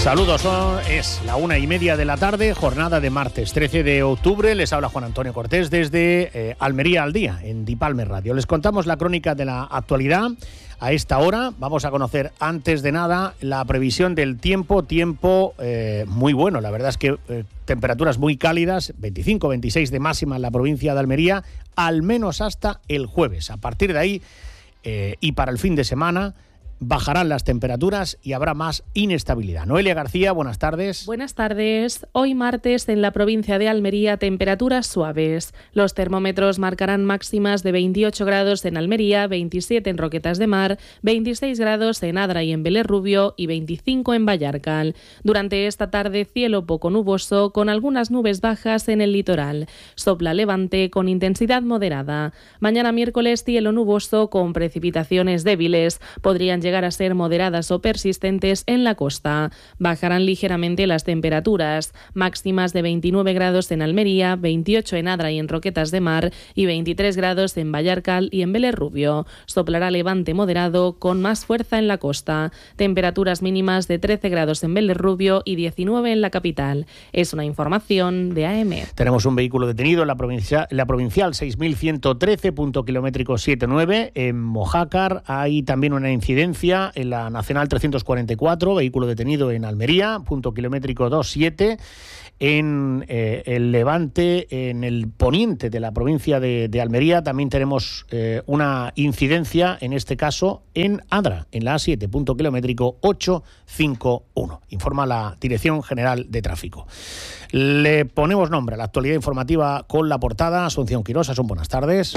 Saludos, es la 1:30 de la tarde, jornada de martes 13 de octubre. Les habla Juan Antonio Cortés desde Almería al Día, en Dipalme Radio. Les contamos la crónica de la actualidad. A esta hora vamos a conocer, antes de nada, la previsión del tiempo muy bueno. La verdad es que temperaturas muy cálidas, 25-26 de máxima en la provincia de Almería, al menos hasta el jueves. A partir de ahí y para el fin de semana, bajarán las temperaturas y habrá más inestabilidad. Noelia García, buenas tardes. Buenas tardes. Hoy martes en la provincia de Almería temperaturas suaves. Los termómetros marcarán máximas de 28 grados en Almería, 27 en Roquetas de Mar, 26 grados en Adra y en Belerrubio y 25 en Vallarcal. Durante esta tarde cielo poco nuboso con algunas nubes bajas en el litoral. Sopla levante con intensidad moderada. Mañana miércoles cielo nuboso con precipitaciones débiles. Podrían llegar a ser moderadas o persistentes en la costa. Bajarán ligeramente las temperaturas, máximas de 29 grados en Almería, 28 en Adra y en Roquetas de Mar y 23 grados en Vallarcal y en Belerrubio. Soplará levante moderado con más fuerza en la costa. Temperaturas mínimas de 13 grados en Belerrubio y 19 en la capital. Es una información de AM. Tenemos un vehículo detenido en la provincial 6113, punto kilométrico 79, en Mojácar. Hay también una incidencia en la Nacional 344, vehículo detenido en Almería, punto kilométrico 27, en el levante, en el poniente de la provincia de Almería. También tenemos una incidencia, en este caso en Adra, en la A7, punto kilométrico 851, informa la Dirección General de Tráfico. Le ponemos nombre a la actualidad informativa con la portada. Asunción Quirós, buenas tardes.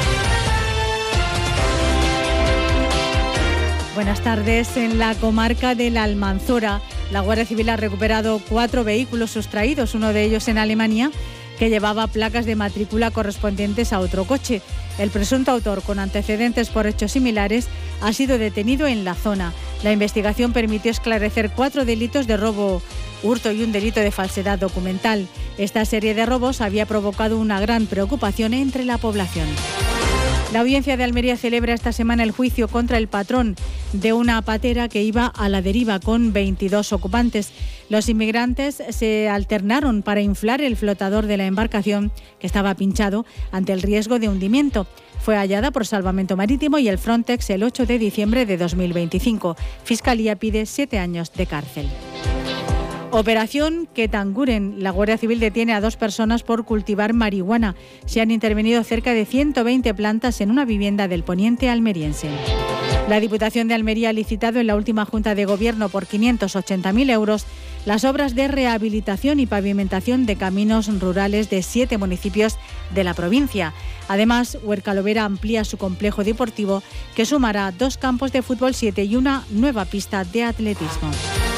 Buenas tardes. En la comarca de la Almanzora, la Guardia Civil ha recuperado 4 vehículos sustraídos, uno de ellos en Alemania, que llevaba placas de matrícula correspondientes a otro coche. El presunto autor, con antecedentes por hechos similares, ha sido detenido en la zona. La investigación permitió esclarecer 4 delitos de robo, hurto y un delito de falsedad documental. Esta serie de robos había provocado una gran preocupación entre la población. La Audiencia de Almería celebra esta semana el juicio contra el patrón de una patera que iba a la deriva con 22 ocupantes. Los inmigrantes se alternaron para inflar el flotador de la embarcación, que estaba pinchado ante el riesgo de hundimiento. Fue hallada por Salvamento Marítimo y el Frontex el 8 de diciembre de 2025. Fiscalía pide 7 años de cárcel. Operación Ketanguren. La Guardia Civil detiene a 2 personas por cultivar marihuana. Se han intervenido cerca de 120 plantas en una vivienda del poniente almeriense. La Diputación de Almería ha licitado en la última Junta de Gobierno por 580.000 euros las obras de rehabilitación y pavimentación de caminos rurales de 7 municipios de la provincia. Además, Huercalovera amplía su complejo deportivo, que sumará 2 campos de fútbol 7 y una nueva pista de atletismo.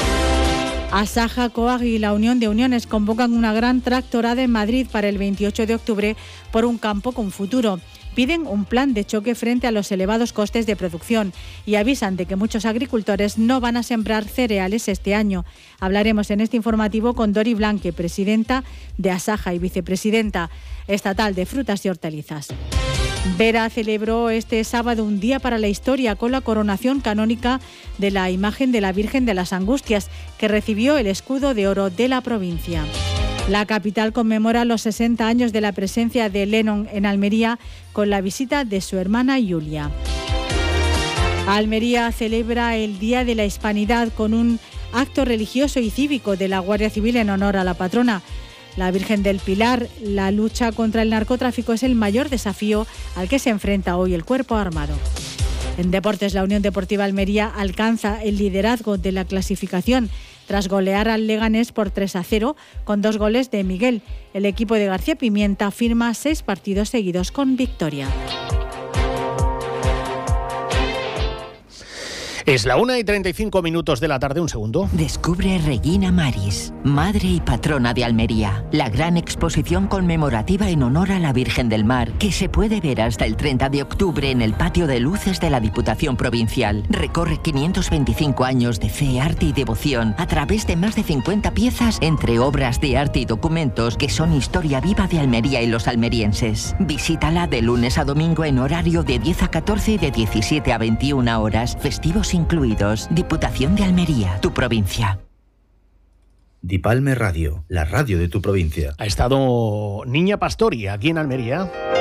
Asaja, COAG y la Unión de Uniones convocan una gran tractorada en Madrid para el 28 de octubre por un campo con futuro. Piden un plan de choque frente a los elevados costes de producción y avisan de que muchos agricultores no van a sembrar cereales este año. Hablaremos en este informativo con Dori Blanque, presidenta de Asaja y vicepresidenta estatal de frutas y hortalizas. Vera celebró este sábado un día para la historia con la coronación canónica de la imagen de la Virgen de las Angustias, que recibió el escudo de oro de la provincia. La capital conmemora los 60 años de la presencia de Lennon en Almería con la visita de su hermana Julia. Almería celebra el Día de la Hispanidad con un acto religioso y cívico de la Guardia Civil en honor a la patrona, la Virgen del Pilar. La lucha contra el narcotráfico es el mayor desafío al que se enfrenta hoy el Cuerpo Armado. En deportes, la Unión Deportiva Almería alcanza el liderazgo de la clasificación tras golear al Leganés por 3-0 con 2 goles de Miguel. El equipo de García Pimienta firma 6 partidos seguidos con victoria. Es la 1:35 de la tarde, un segundo. Descubre Regina Maris, madre y patrona de Almería. La gran exposición conmemorativa en honor a la Virgen del Mar, que se puede ver hasta el 30 de octubre en el patio de luces de la Diputación Provincial. Recorre 525 años de fe, arte y devoción a través de más de 50 piezas entre obras de arte y documentos que son historia viva de Almería y los almerienses. Visítala de lunes a domingo en horario de 10 a 14 y de 17 a 21 horas. Festivos incluidos. Diputación de Almería, tu provincia. Dipalme Radio, la radio de tu provincia. Ha estado Niña Pastori aquí en Almería.